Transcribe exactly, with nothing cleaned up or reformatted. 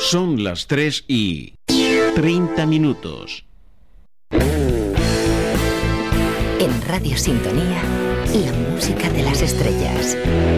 Son las tres y treinta minutos. En Radio Sintonía, la música de las estrellas.